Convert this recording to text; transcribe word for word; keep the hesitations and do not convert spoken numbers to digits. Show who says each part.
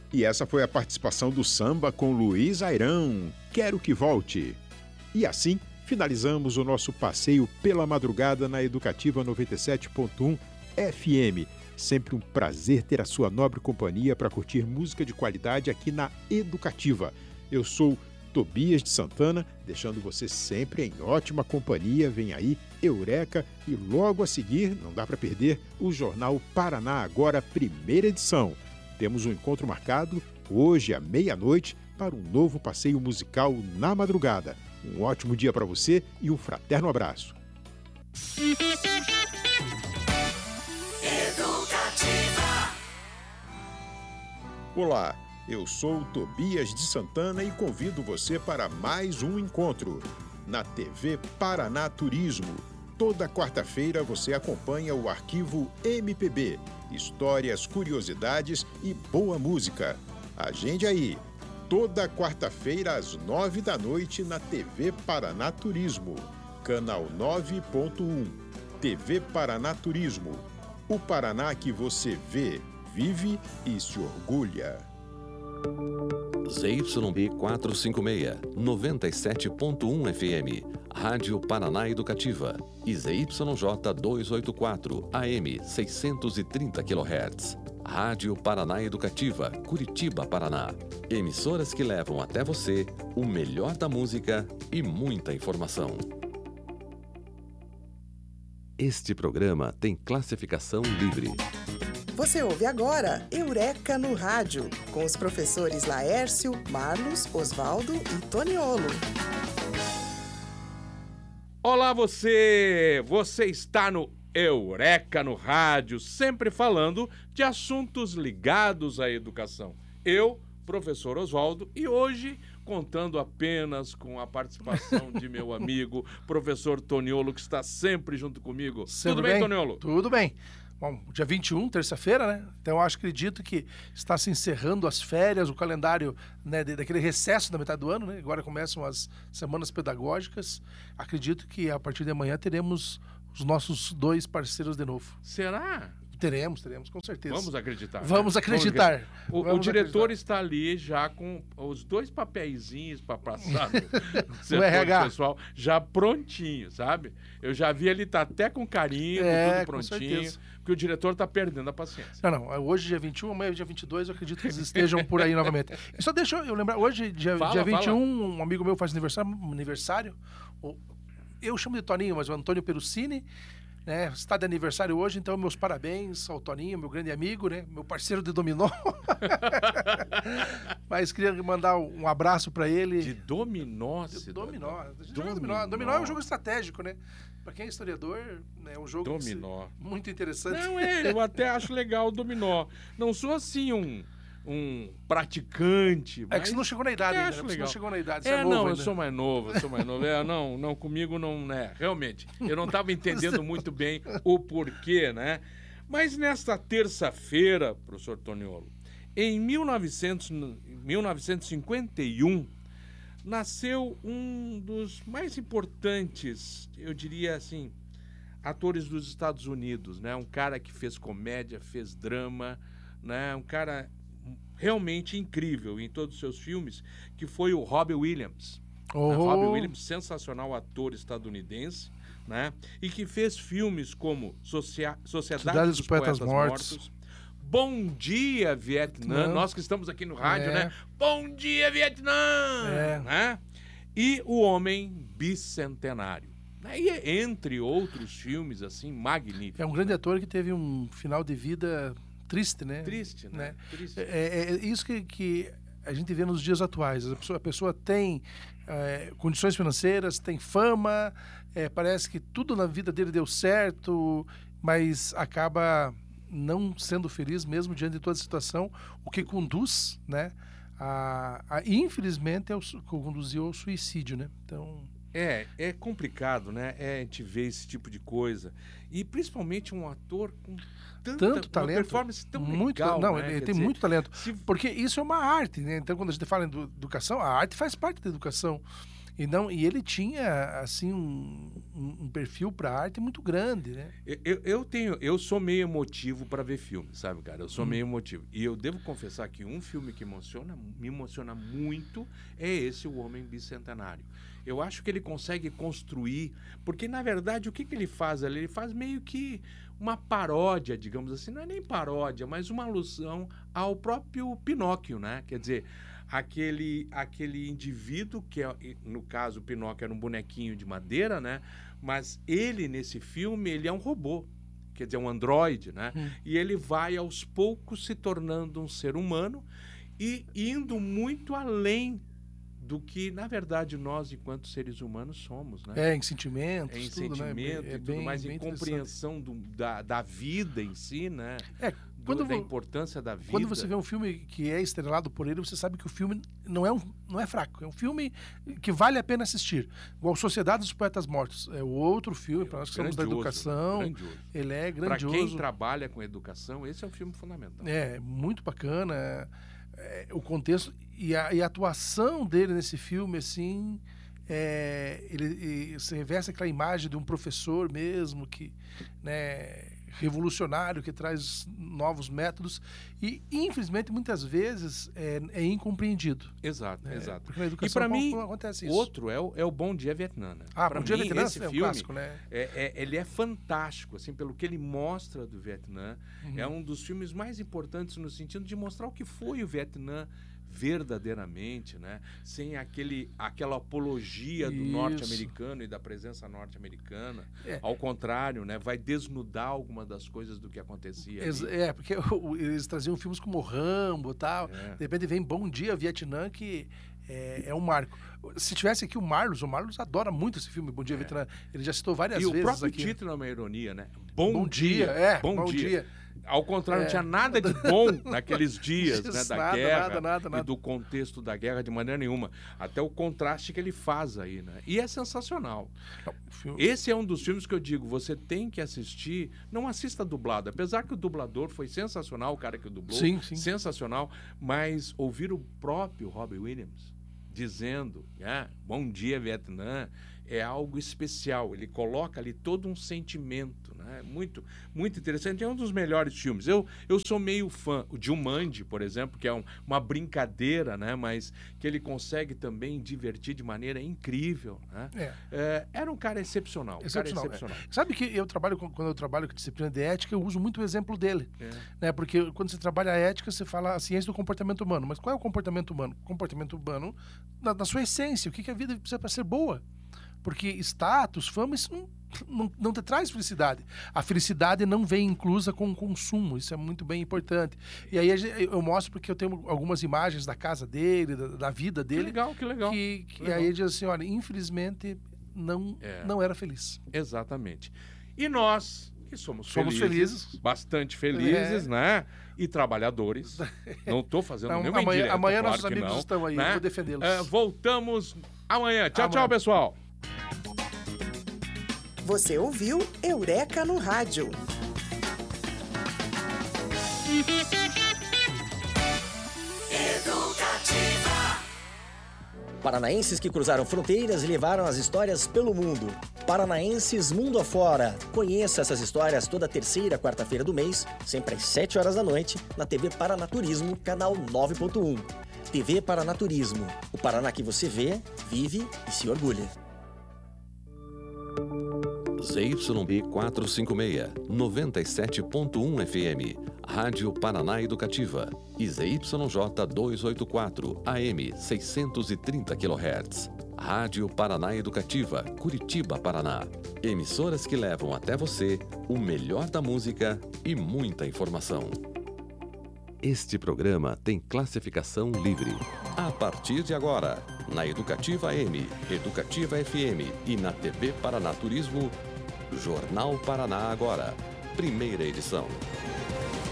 Speaker 1: E essa foi a participação do samba com Luiz Airão, Quero Que Volte. E assim, finalizamos o nosso passeio pela madrugada na Educativa noventa e sete ponto um F M. Sempre um prazer ter a sua nobre companhia para curtir música de qualidade aqui na Educativa. Eu sou Tobias de Santana, deixando você sempre em ótima companhia. Vem aí Eureka e logo a seguir, não dá para perder, o Jornal Paraná Agora, primeira edição. Temos um encontro marcado hoje à meia-noite para um novo passeio musical na madrugada. Um ótimo dia para você e um fraterno abraço.
Speaker 2: Educativa.
Speaker 1: Olá, eu sou Tobias de Santana e convido você para mais um encontro na T V Paraná Turismo. Toda quarta-feira você acompanha o arquivo M P B, histórias, curiosidades e boa música. Agende aí, toda quarta-feira às nove da noite na T V Paraná Turismo, canal nove ponto um. T V Paraná Turismo, o Paraná que você vê, vive e se orgulha.
Speaker 3: Z Y B quatrocentos e cinquenta e seis, noventa e sete ponto um F M, Rádio Paraná Educativa, e Z Y J duzentos e oitenta e quatro, A M, seiscentos e trinta quilohertz, Rádio Paraná Educativa, Curitiba, Paraná. Emissoras que levam até você o melhor da música e muita informação. Este programa tem classificação livre.
Speaker 4: Você ouve agora Eureka no Rádio, com os professores Laércio, Marlos, Osvaldo e Toniolo.
Speaker 5: Olá você! Você está no Eureka no Rádio, sempre falando de assuntos ligados à educação. Eu, professor Osvaldo, e hoje contando apenas com a participação de meu amigo, professor Toniolo, que está sempre junto comigo.
Speaker 6: Sempre
Speaker 5: Tudo bem,
Speaker 6: bem,
Speaker 5: Toniolo?
Speaker 6: Tudo bem. Bom, dia vinte e um, terça-feira, né? Então eu acho, acredito que está se encerrando as férias, o calendário, né, daquele recesso da metade do ano, né? Agora começam as semanas pedagógicas. Acredito que a partir de amanhã teremos os nossos dois parceiros de novo.
Speaker 5: Será?
Speaker 6: Teremos, teremos, com certeza.
Speaker 5: Vamos acreditar.
Speaker 6: Vamos
Speaker 5: né?
Speaker 6: acreditar.
Speaker 5: Vamos o,
Speaker 6: Vamos
Speaker 5: o diretor
Speaker 6: acreditar.
Speaker 5: está ali já com os dois papeizinhos para passar no, no
Speaker 6: O R H.
Speaker 5: pessoal, já prontinho, sabe? Eu já vi ele tá até com carinho,
Speaker 6: É,
Speaker 5: tudo
Speaker 6: com
Speaker 5: prontinho,
Speaker 6: certeza.
Speaker 5: porque o diretor está perdendo a paciência.
Speaker 6: Não, não. Hoje, dia vinte e um, amanhã, dia vinte e dois, eu acredito que eles estejam por aí novamente. E só deixa eu lembrar, hoje, dia,
Speaker 5: Fala,
Speaker 6: dia vinte e um,
Speaker 5: fala.
Speaker 6: um amigo meu faz aniversário, aniversário. o- Eu chamo de Toninho, mas o Antônio Perucini, né? Está de aniversário hoje, então meus parabéns ao Toninho, meu grande amigo, né? Meu parceiro de dominó. Mas queria mandar um abraço para ele.
Speaker 5: De dominó,
Speaker 6: De
Speaker 5: cidadão.
Speaker 6: dominó. A gente joga
Speaker 5: Dominó.
Speaker 6: dominó. Dominó é um jogo estratégico, né? Para quem é historiador, né, é um jogo que se-
Speaker 5: Dominó.
Speaker 6: muito interessante.
Speaker 5: Não, é, eu até acho legal o dominó. Não sou assim um, um praticante.
Speaker 6: É que você não chegou na idade
Speaker 5: eu
Speaker 6: ainda,
Speaker 5: acho
Speaker 6: né? Você
Speaker 5: legal.
Speaker 6: não chegou na idade, você
Speaker 5: É,
Speaker 6: é novo
Speaker 5: não, eu
Speaker 6: ainda.
Speaker 5: sou mais novo, eu sou mais novo. É, não, não, comigo não, né? Realmente, eu não estava entendendo muito bem o porquê, né? Mas nesta terça-feira, professor Toniolo, em mil e novecentos, mil novecentos e cinquenta e um, nasceu um dos mais importantes, eu diria assim, atores dos Estados Unidos, né? Um cara que fez comédia, fez drama, né? Um cara realmente incrível em todos os seus filmes, que foi o Robbie Williams.
Speaker 6: Oh.
Speaker 5: Né? Robbie Williams, sensacional ator estadunidense, né? E que fez filmes como Socia- Sociedade
Speaker 6: Sociedade
Speaker 5: dos,
Speaker 6: dos
Speaker 5: Poetas,
Speaker 6: Poetas
Speaker 5: Mortos,
Speaker 6: Mortos.
Speaker 5: Bom Dia Vietnã,
Speaker 6: Não.
Speaker 5: nós que estamos aqui no rádio,
Speaker 6: É.
Speaker 5: né? Bom Dia Vietnã!
Speaker 6: É.
Speaker 5: Né? E O Homem Bicentenário. E entre outros filmes, assim, magníficos.
Speaker 6: É um grande ator que teve um final de vida triste, né?
Speaker 5: Triste, né? Triste.
Speaker 6: É, é- é isso que, que a gente vê nos dias atuais. A pessoa, a pessoa tem é, condições financeiras, tem fama, é, parece que tudo na vida dele deu certo, mas acaba não sendo feliz mesmo diante de toda a situação, o que conduz, né, a, a infelizmente, ao, su- conduziu ao suicídio, né? Então...
Speaker 5: É, é complicado, né? É a gente ver esse tipo de coisa. E principalmente um ator com tanta,
Speaker 6: Tanto
Speaker 5: uma
Speaker 6: talento,
Speaker 5: performance tão
Speaker 6: muito,
Speaker 5: legal,
Speaker 6: não,
Speaker 5: né?
Speaker 6: ele, ele
Speaker 5: Quer
Speaker 6: tem
Speaker 5: dizer,
Speaker 6: muito talento,
Speaker 5: se-
Speaker 6: porque isso é uma arte, né? Então quando a gente fala em edu- educação, a arte faz parte da educação. E, não, e ele tinha, assim, um, um, um perfil para arte muito grande, né?
Speaker 5: Eu, eu tenho, eu sou meio emotivo para ver filme, sabe, cara? Eu sou hum. meio emotivo. E eu devo confessar que um filme que emociona, me emociona muito é esse, O Homem Bicentenário. Eu acho que ele consegue construir, porque, na verdade, o que, que ele faz ali? Ele faz meio que uma paródia, digamos assim, não é nem paródia, mas uma alusão ao próprio Pinóquio, né? Quer dizer, aquele, aquele indivíduo, que é, no caso, o Pinóquio era um bonequinho de madeira, né? Mas ele, nesse filme, ele é um robô, quer dizer, um androide, né? Hum. E ele vai, aos poucos, se tornando um ser humano e indo muito além do que, na verdade, nós, enquanto seres humanos, somos, né?
Speaker 6: É, em sentimentos,
Speaker 5: é, em
Speaker 6: tudo,
Speaker 5: sentimento
Speaker 6: né?
Speaker 5: e
Speaker 6: é
Speaker 5: tudo
Speaker 6: bem,
Speaker 5: mais,
Speaker 6: bem
Speaker 5: em compreensão do, da, da vida em si, né?
Speaker 6: É, quando,
Speaker 5: do, da importância da vida.
Speaker 6: Quando você vê um filme que é estrelado por ele, você sabe que o filme não é, um, não é fraco, é um filme que vale a pena assistir. Igual Sociedade dos Poetas Mortos, é outro filme, para nós que somos da educação,
Speaker 5: grandioso.
Speaker 6: Ele é grandioso.
Speaker 5: Para quem trabalha com educação, esse é um filme fundamental.
Speaker 6: É, muito bacana, é, é, o contexto e a, e a atuação dele nesse filme, assim, é, ele, ele se reveste aquela imagem de um professor mesmo, que, né, revolucionário, que traz novos métodos e, infelizmente, muitas vezes é, é incompreendido.
Speaker 5: Exato,
Speaker 6: é,
Speaker 5: exato.
Speaker 6: Porque na educação
Speaker 5: e para mim,
Speaker 6: acontece isso.
Speaker 5: Outro é o, é o Bom Dia Vietnã. Né?
Speaker 6: Ah,
Speaker 5: pra
Speaker 6: Bom Dia
Speaker 5: mim,
Speaker 6: Vietnã
Speaker 5: esse
Speaker 6: é um
Speaker 5: filme,
Speaker 6: clássico, né?
Speaker 5: É, é, ele é fantástico, assim, pelo que ele mostra do Vietnã.
Speaker 6: Uhum.
Speaker 5: É um dos filmes mais importantes no sentido de mostrar o que foi o Vietnã verdadeiramente, né? Sem aquele, aquela apologia do
Speaker 6: Isso.
Speaker 5: norte-americano e da presença norte-americana.
Speaker 6: É.
Speaker 5: Ao contrário, né? Vai desnudar alguma das coisas do que acontecia
Speaker 6: Ex
Speaker 5: ali.
Speaker 6: É, porque o, eles traziam filmes como Rambo e tal.
Speaker 5: É.
Speaker 6: De repente vem Bom Dia Vietnã, que é, é um marco. Se tivesse aqui o Marlos, o Marlos adora muito esse filme, Bom Dia
Speaker 5: É.
Speaker 6: Vietnã. Ele já citou várias
Speaker 5: E
Speaker 6: vezes
Speaker 5: o próprio
Speaker 6: aqui.
Speaker 5: título é uma ironia, né? Bom,
Speaker 6: Bom
Speaker 5: dia,
Speaker 6: dia, é,
Speaker 5: bom,
Speaker 6: bom
Speaker 5: dia.
Speaker 6: dia.
Speaker 5: Ao contrário,
Speaker 6: É.
Speaker 5: não tinha nada de bom naqueles dias, né, da
Speaker 6: Nada,
Speaker 5: guerra
Speaker 6: nada, nada, nada.
Speaker 5: e do contexto da guerra de maneira nenhuma. Até o contraste que ele faz aí, né? E é sensacional.
Speaker 6: Não, filme-
Speaker 5: Esse é um dos filmes que eu digo, você tem que assistir, não assista dublado, apesar que o dublador foi sensacional, o cara que dublou,
Speaker 6: Sim, sim.
Speaker 5: sensacional, mas ouvir o próprio Robbie Williams dizendo, ah, Bom Dia Vietnã, é algo especial. Ele coloca ali todo um sentimento, né? Muito, muito interessante. É um dos melhores filmes. Eu, eu sou meio fã. O Jumanji, por exemplo, que é um, uma brincadeira, né? Mas que ele consegue também divertir de maneira incrível, né?
Speaker 6: É.
Speaker 5: É, era um cara excepcional.
Speaker 6: Excepcional,
Speaker 5: Um cara excepcional.
Speaker 6: é. Sabe que eu trabalho com, quando eu trabalho com disciplina de ética, eu uso muito o exemplo dele,
Speaker 5: É.
Speaker 6: né? Porque quando você trabalha a ética, você fala a ciência do comportamento humano. Mas qual é o comportamento humano? O comportamento humano na, na sua essência. O que, que a vida precisa para ser boa? Porque status, fama, isso não, não, não te traz felicidade. A felicidade não vem inclusa com o consumo, isso é muito bem importante. E aí a gente- eu mostro porque eu tenho algumas imagens da casa dele, da, da vida
Speaker 5: Que
Speaker 6: dele,
Speaker 5: legal, que legal.
Speaker 6: que, que
Speaker 5: legal.
Speaker 6: aí ele diz assim, olha, infelizmente não,
Speaker 5: É.
Speaker 6: não era feliz.
Speaker 5: Exatamente. E nós, que somos,
Speaker 6: Somos
Speaker 5: felizes,
Speaker 6: felizes.
Speaker 5: bastante felizes, né? E trabalhadores. Não estou fazendo
Speaker 6: Não,
Speaker 5: nenhuma
Speaker 6: amanhã
Speaker 5: indireta,
Speaker 6: amanhã
Speaker 5: claro
Speaker 6: nossos
Speaker 5: que
Speaker 6: amigos
Speaker 5: não,
Speaker 6: estão aí,
Speaker 5: né?
Speaker 6: eu vou defendê-los.
Speaker 5: É, voltamos amanhã. Tchau,
Speaker 6: Amanhã.
Speaker 5: tchau, pessoal.
Speaker 4: Você ouviu Eureka no Rádio.
Speaker 2: Paranaenses que cruzaram fronteiras e levaram as histórias pelo mundo. Paranaenses mundo afora. Conheça essas histórias toda terceira quarta-feira do mês, sempre às sete horas da noite, na T V Paranaturismo, canal nove ponto um. T V Paranaturismo. O Paraná que você vê, vive e se orgulha.
Speaker 3: Z Y B quatrocentos e cinquenta e seis, noventa e sete ponto um F M, Rádio Paraná Educativa, e Z Y J duzentos e oitenta e quatro, A M seiscentos e trinta quilohertz, Rádio Paraná Educativa, Curitiba, Paraná. Emissoras que levam até você o melhor da música e muita informação. Este programa tem classificação livre. A partir de agora, na Educativa M, Educativa F M e na T V Paranaturismo, Jornal Paraná Agora, primeira edição.